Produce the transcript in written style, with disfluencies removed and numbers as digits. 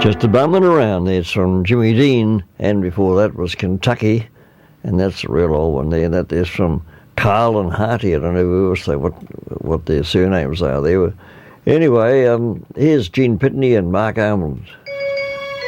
Just a bumming around. There's from Jimmy Dean, and before that was Kentucky, and that's a real old one there. That there's from Carl and Harty. I don't know who else what their surnames are there. Anyway, here's Gene Pitney and Mark Almond.